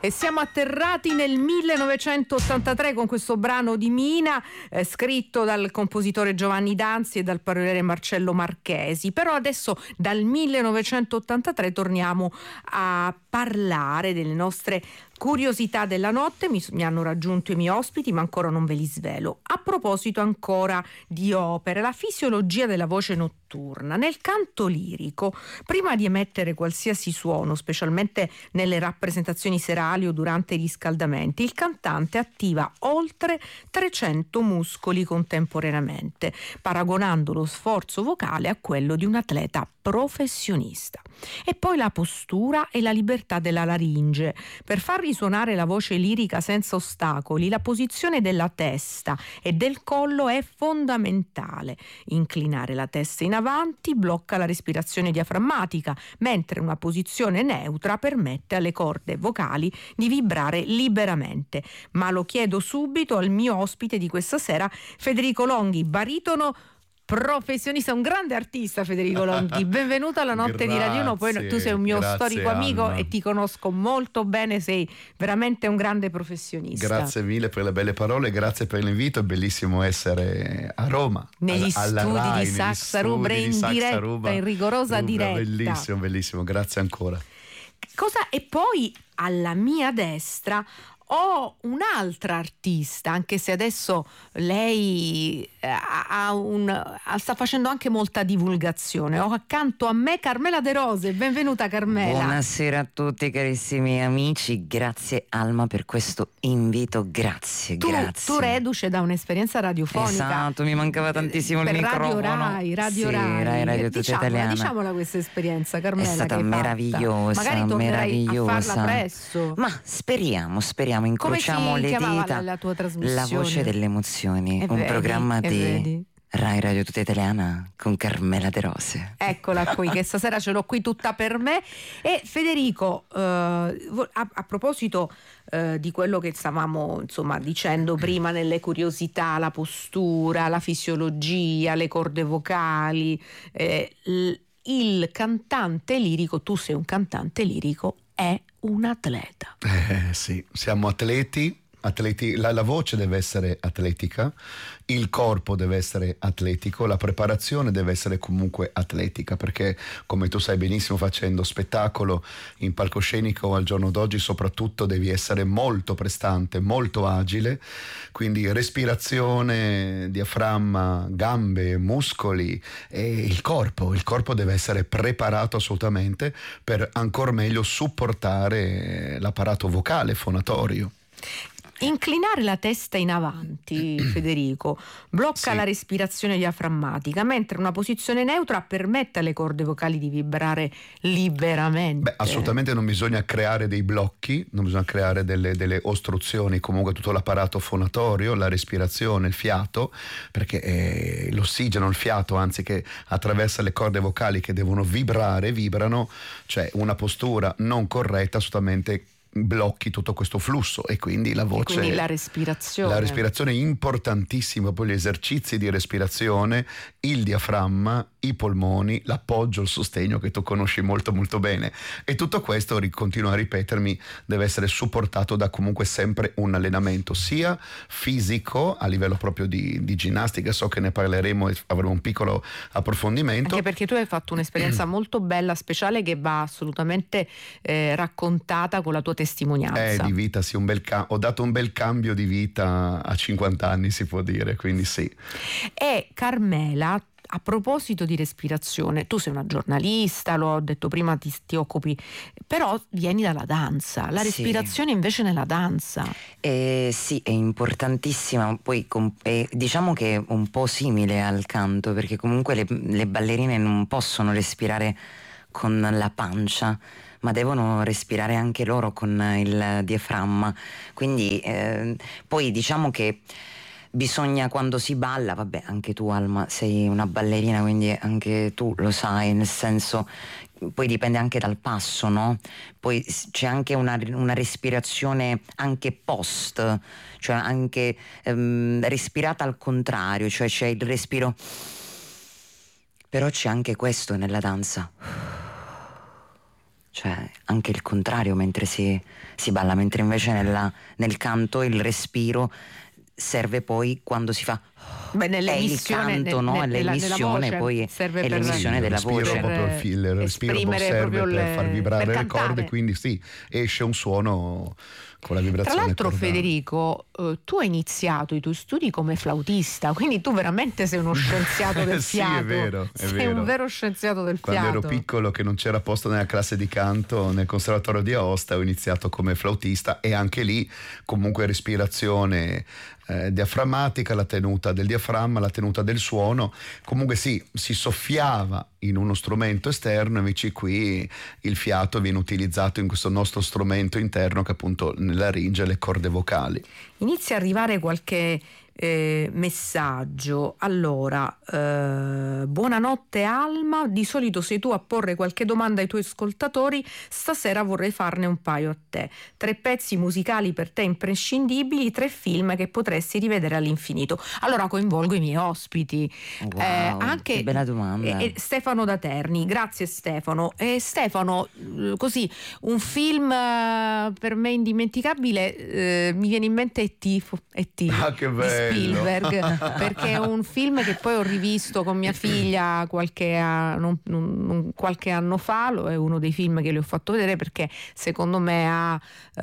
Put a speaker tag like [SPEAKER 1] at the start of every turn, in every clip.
[SPEAKER 1] E siamo atterrati nel 1983 con questo brano di Mina, scritto dal compositore Giovanni Danzi e dal paroliere Marcello Marchesi. Però adesso dal 1983 torniamo a parlare delle nostre curiosità della notte. Mi hanno raggiunto i miei ospiti, ma ancora non ve li svelo. A proposito ancora di opere, la fisiologia della voce notturna. Nel canto lirico, prima di emettere qualsiasi suono, specialmente nelle rappresentazioni serali o durante i riscaldamenti, il cantante attiva oltre 300 muscoli contemporaneamente, paragonando lo sforzo vocale a quello di un atleta professionista. E poi la postura e la libertà della laringe. Per far risuonare la voce lirica senza ostacoli, la posizione della testa e del collo è fondamentale. Inclinare la testa in avanti blocca la respirazione diaframmatica, mentre una posizione neutra permette alle corde vocali di vibrare liberamente. Ma lo chiedo subito al mio ospite di questa sera, Federico Longhi, baritono professionista, un grande artista. Federico Longhi, benvenuto alla notte di Radio 1. Poi tu sei un mio storico amico, Alma, e ti conosco molto bene, sei veramente un grande professionista.
[SPEAKER 2] Grazie mille per le belle parole, grazie per l'invito, è bellissimo essere a Roma
[SPEAKER 1] negli
[SPEAKER 2] alla
[SPEAKER 1] studi
[SPEAKER 2] Rai,
[SPEAKER 1] di Saxa Rubra, in diretta, in rigorosa diretta.
[SPEAKER 2] Bellissimo, grazie ancora.
[SPEAKER 1] E poi alla mia destra ho un'altra artista, anche se adesso lei sta facendo anche molta divulgazione. Ho accanto a me Carmela De Rose. Benvenuta Carmela.
[SPEAKER 3] Buonasera a tutti carissimi amici, grazie Alma per questo invito, grazie.
[SPEAKER 1] Tu reduce da un'esperienza radiofonica.
[SPEAKER 3] Esatto, mi mancava tantissimo il microfono.
[SPEAKER 1] Radio Rai.
[SPEAKER 3] Radio Tutta Italiana.
[SPEAKER 1] Diciamola questa esperienza, Carmela.
[SPEAKER 3] È stata meravigliosa,
[SPEAKER 1] magari tornerai a farla presto.
[SPEAKER 3] Ma speriamo, incrociamo le dita.
[SPEAKER 1] La tua trasmissione?
[SPEAKER 3] La voce delle emozioni, un programma di Rai Radio Tutta Italiana con Carmela De Rose.
[SPEAKER 1] Eccola qui, che stasera ce l'ho qui tutta per me. E Federico, a proposito di quello che stavamo dicendo prima nelle curiosità, la postura, la fisiologia, le corde vocali, il cantante lirico, tu sei un cantante lirico, è un atleta.
[SPEAKER 2] Sì, siamo atleti, la voce deve essere atletica, il corpo deve essere atletico, la preparazione deve essere comunque atletica, perché come tu sai benissimo, facendo spettacolo in palcoscenico al giorno d'oggi soprattutto devi essere molto prestante, molto agile, quindi respirazione, diaframma, gambe, muscoli e il corpo deve essere preparato assolutamente per ancor meglio supportare l'apparato vocale fonatorio.
[SPEAKER 1] Inclinare la testa in avanti, Federico, blocca la respirazione diaframmatica, mentre una posizione neutra permette alle corde vocali di vibrare liberamente.
[SPEAKER 2] Assolutamente non bisogna creare dei blocchi, non bisogna creare delle ostruzioni, comunque tutto l'apparato fonatorio, la respirazione, il fiato, perché l'ossigeno, il fiato, anzi, che attraversa le corde vocali che devono vibrano, cioè una postura non corretta assolutamente blocchi tutto questo flusso e quindi la voce,
[SPEAKER 1] quindi la respirazione
[SPEAKER 2] è importantissima, poi gli esercizi di respirazione, il diaframma, i polmoni, l'appoggio, il sostegno che tu conosci molto molto bene, e tutto questo, continuo a ripetermi, deve essere supportato da comunque sempre un allenamento sia fisico a livello proprio di ginnastica. So che ne parleremo e avremo un piccolo approfondimento,
[SPEAKER 1] anche perché tu hai fatto un'esperienza molto bella, speciale, che va assolutamente raccontata con la tua testimonianza
[SPEAKER 2] di vita. Sì, ho dato un bel cambio di vita a 50 anni, si può dire, quindi sì.
[SPEAKER 1] E Carmela, a proposito di respirazione, tu sei una giornalista, l'ho detto prima, ti occupi, però vieni dalla danza, la respirazione invece nella danza.
[SPEAKER 3] Sì, è importantissima, poi diciamo che è un po' simile al canto, perché comunque le ballerine non possono respirare con la pancia, ma devono respirare anche loro con il diaframma, quindi poi diciamo che bisogna, quando si balla, vabbè, anche tu Alma sei una ballerina, quindi anche tu lo sai, nel senso, poi dipende anche dal passo, no? Poi c'è anche una respirazione anche post, cioè anche respirata al contrario, cioè c'è il respiro, però c'è anche questo nella danza. cioè anche il contrario mentre si balla, mentre invece nel canto il respiro serve poi quando si fa
[SPEAKER 1] nell'emissione,
[SPEAKER 3] il canto, no? L'emissione poi
[SPEAKER 1] serve
[SPEAKER 3] è l'emissione della voce,
[SPEAKER 2] il respiro serve per far vibrare le corde, quindi sì, esce un suono con la vibrazione.
[SPEAKER 1] Tra l'altro
[SPEAKER 2] cordale.
[SPEAKER 1] Federico, tu hai iniziato i tuoi studi come flautista, quindi tu veramente sei uno scienziato del fiato.
[SPEAKER 2] Sì, è vero.
[SPEAKER 1] Sei un vero scienziato del
[SPEAKER 2] Quando
[SPEAKER 1] fiato.
[SPEAKER 2] ero piccolo, che non c'era posto nella classe di canto nel Conservatorio di Aosta, ho iniziato come flautista, e anche lì comunque respirazione diaframmatica, la tenuta del diaframma, la tenuta del suono, comunque si soffiava in uno strumento esterno, invece qui il fiato viene utilizzato in questo nostro strumento interno, che appunto nella laringe le corde vocali.
[SPEAKER 1] Inizia a arrivare qualche messaggio. Allora, buonanotte Alma, di solito sei tu a porre qualche domanda ai tuoi ascoltatori, stasera vorrei farne un paio a te. 3 pezzi musicali per te imprescindibili, 3 film che potresti rivedere all'infinito. Allora coinvolgo i miei ospiti.
[SPEAKER 3] Wow,
[SPEAKER 1] anche
[SPEAKER 3] che bella domanda.
[SPEAKER 1] Stefano da Terni, grazie Stefano. Stefano, così un film per me indimenticabile, mi viene in mente E.T.
[SPEAKER 2] Ah, che bello.
[SPEAKER 1] Spielberg, perché è un film che poi ho rivisto con mia figlia qualche anno fa. È uno dei film che le ho fatto vedere perché secondo me ha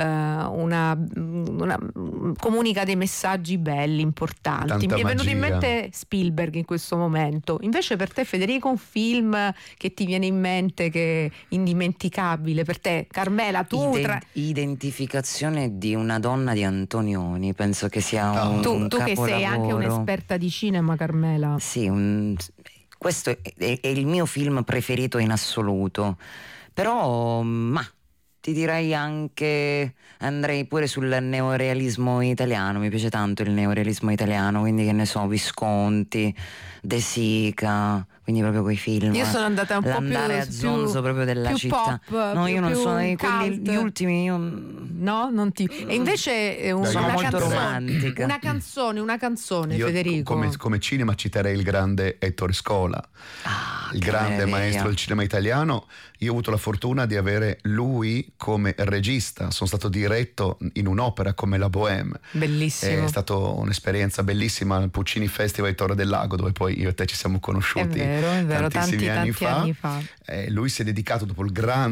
[SPEAKER 1] comunica dei messaggi belli, importanti.
[SPEAKER 2] Tanta
[SPEAKER 1] Mi è venuto in
[SPEAKER 2] magia.
[SPEAKER 1] mente Spielberg in questo momento. Invece per te Federico, un film che ti viene in mente, che è indimenticabile per te? Carmela, tu
[SPEAKER 3] Identificazione di una donna di Antonioni, penso che sia un
[SPEAKER 1] tu che sei anche
[SPEAKER 3] capolavoro.
[SPEAKER 1] un'esperta di cinema, Carmela.
[SPEAKER 3] Sì, questo è il mio film preferito in assoluto, però ti direi anche, andrei pure sul neorealismo italiano, mi piace tanto il neorealismo italiano, quindi che ne so, Visconti, De Sica, quindi proprio quei film.
[SPEAKER 1] Io sono andata un po'
[SPEAKER 3] l'andare a zonzo proprio della
[SPEAKER 1] più
[SPEAKER 3] città.
[SPEAKER 1] pop,
[SPEAKER 3] No, io non
[SPEAKER 1] più
[SPEAKER 3] sono di quelli,
[SPEAKER 1] cult.
[SPEAKER 3] gli ultimi, io
[SPEAKER 1] No, non ti. E invece
[SPEAKER 3] sono
[SPEAKER 1] una
[SPEAKER 3] molto
[SPEAKER 1] canzone,
[SPEAKER 3] romantica.
[SPEAKER 1] una canzone,
[SPEAKER 2] Io,
[SPEAKER 1] Federico.
[SPEAKER 2] come cinema citerei il grande Ettore Scola, il
[SPEAKER 3] che
[SPEAKER 2] grande
[SPEAKER 3] meraviglia.
[SPEAKER 2] maestro del cinema italiano. Io ho avuto la fortuna di avere lui come regista, sono stato diretto in un'opera come La Bohème.
[SPEAKER 1] Bellissimo.
[SPEAKER 2] È stata un'esperienza bellissima al Puccini Festival di Torre del Lago, dove poi io e te ci siamo conosciuti
[SPEAKER 1] È vero,
[SPEAKER 2] tantissimi
[SPEAKER 1] tanti anni fa.
[SPEAKER 2] Lui si è dedicato, dopo la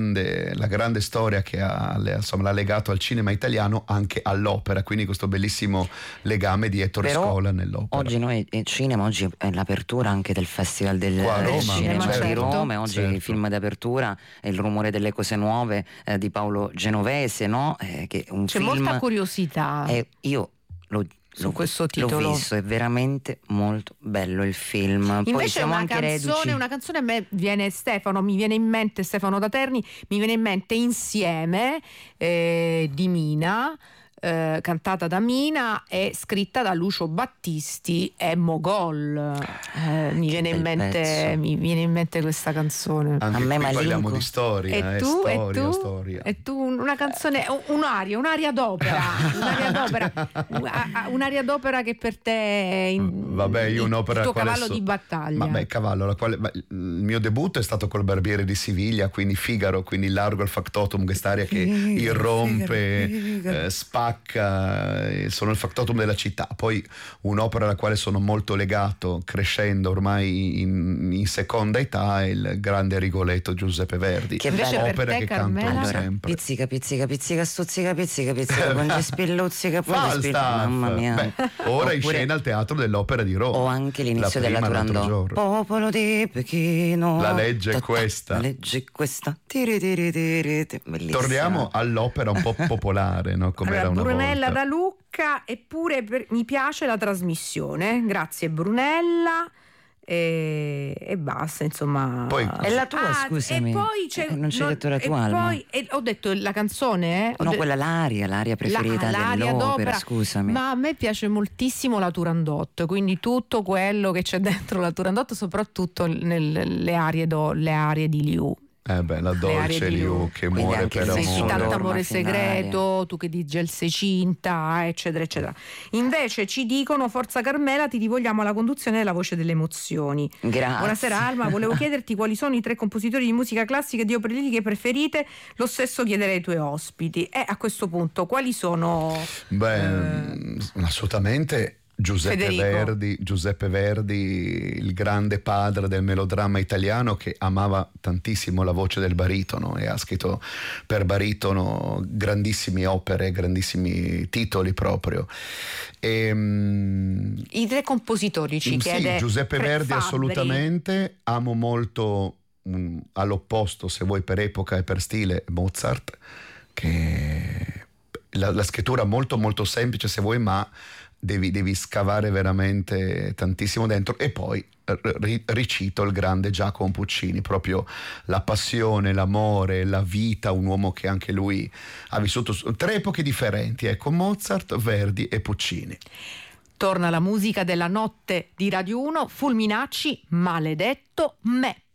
[SPEAKER 2] grande storia che l'ha legato al cinema italiano, anche all'opera, quindi questo bellissimo legame di Ettore Scola nell'opera.
[SPEAKER 3] Oggi noi cinema, oggi è l'apertura anche del Festival del
[SPEAKER 2] Roma,
[SPEAKER 3] cinema
[SPEAKER 1] certo.
[SPEAKER 3] di Roma, e oggi
[SPEAKER 2] Certo.
[SPEAKER 3] il film d'apertura è Il rumore delle cose nuove di Paolo Genovese, no? Che è un
[SPEAKER 1] C'è
[SPEAKER 3] film,
[SPEAKER 1] molta curiosità
[SPEAKER 3] io
[SPEAKER 1] su questo titolo.
[SPEAKER 3] l'ho visto, è veramente molto bello il film. Poi
[SPEAKER 1] Invece
[SPEAKER 3] siamo anche reduci.
[SPEAKER 1] una canzone a me mi viene in mente Stefano da Terni, mi viene in mente Insieme di Mina, cantata da Mina e scritta da Lucio Battisti e Mogol. Mi viene in mente questa canzone.
[SPEAKER 2] Anche
[SPEAKER 3] A me
[SPEAKER 2] qui parliamo
[SPEAKER 3] Malinco.
[SPEAKER 2] di storia, storia.
[SPEAKER 1] E tu una canzone, un'aria d'opera, un'aria d'opera che per te è
[SPEAKER 2] Vabbè, io un'opera
[SPEAKER 1] il tuo
[SPEAKER 2] quale
[SPEAKER 1] cavallo di battaglia.
[SPEAKER 2] Cavallo, il mio debutto è stato col Barbiere di Siviglia, quindi Figaro, quindi Largo al factotum, quest'aria che irrompe, spacca, sono il factotum della città. Poi un'opera alla quale sono molto legato, crescendo ormai in seconda età, è il grande Rigoletto Giuseppe Verdi,
[SPEAKER 3] Che
[SPEAKER 1] invece
[SPEAKER 3] bello.
[SPEAKER 1] per
[SPEAKER 2] opera
[SPEAKER 1] te,
[SPEAKER 2] che
[SPEAKER 1] Carmela?
[SPEAKER 2] canto
[SPEAKER 3] Allora,
[SPEAKER 2] sempre.
[SPEAKER 3] pizzica, stuzzica, punge spilluzzica, mamma mia.
[SPEAKER 2] Ora in
[SPEAKER 3] Oppure-
[SPEAKER 2] scena al Teatro dell'Opera di Roma.
[SPEAKER 3] O anche l'inizio
[SPEAKER 2] La
[SPEAKER 3] della
[SPEAKER 2] prima, l'altro
[SPEAKER 3] Turandot.
[SPEAKER 2] giorno.
[SPEAKER 3] Popolo di Pechino.
[SPEAKER 2] La legge è questa.
[SPEAKER 3] La legge è questa. Bellissima.
[SPEAKER 2] Torniamo all'opera un po' popolare, no? Come
[SPEAKER 1] Allora,
[SPEAKER 2] era una
[SPEAKER 1] Brunella
[SPEAKER 2] volta.
[SPEAKER 1] da Lucca, eppure mi piace la trasmissione, grazie Brunella. E basta, insomma.
[SPEAKER 2] Poi-
[SPEAKER 3] È la tua, scusami.
[SPEAKER 1] E poi c'è
[SPEAKER 3] Non ci hai detto la tua, Alma.
[SPEAKER 1] poi ho detto la canzone,
[SPEAKER 3] No, quella l'aria preferita
[SPEAKER 1] l'aria
[SPEAKER 3] dell'opera,
[SPEAKER 1] d'opera.
[SPEAKER 3] scusami.
[SPEAKER 1] Ma a me piace moltissimo la Turandot, quindi tutto quello che c'è dentro la Turandot, soprattutto le arie di Liu.
[SPEAKER 2] La dolce Liu che
[SPEAKER 3] Quindi
[SPEAKER 2] muore
[SPEAKER 3] anche
[SPEAKER 2] per
[SPEAKER 3] il
[SPEAKER 1] Sei
[SPEAKER 3] Nessun
[SPEAKER 1] di
[SPEAKER 2] amore.
[SPEAKER 1] tanto
[SPEAKER 3] dorma
[SPEAKER 1] amore
[SPEAKER 3] finale.
[SPEAKER 1] segreto, tu che dici il sei cinta, eccetera, eccetera. Invece ci dicono: Forza Carmela, ti rivogliamo alla conduzione della Voce delle Emozioni.
[SPEAKER 3] Grazie.
[SPEAKER 1] Buonasera Alma, volevo chiederti quali sono i 3 compositori di musica classica e di opere liriche preferite. Lo stesso chiederei ai tuoi ospiti. E a questo punto, quali sono?
[SPEAKER 2] Assolutamente Giuseppe Verdi, il grande padre del melodramma italiano, che amava tantissimo la voce del baritono e ha scritto per baritono grandissime opere, grandissimi titoli proprio.
[SPEAKER 1] I 3 compositori ci chiede
[SPEAKER 2] Giuseppe Verdi
[SPEAKER 1] Fabbri.
[SPEAKER 2] assolutamente. Amo molto, all'opposto se vuoi per epoca e per stile, Mozart, che la scrittura molto molto semplice se vuoi, ma devi scavare veramente tantissimo dentro. E poi ricito il grande Giacomo Puccini, proprio la passione, l'amore, la vita, un uomo che anche lui ha vissuto 3 epoche differenti, ecco, Mozart, Verdi e Puccini.
[SPEAKER 1] Torna la musica della notte di Radio 1, Fulminacci, Maledetto me.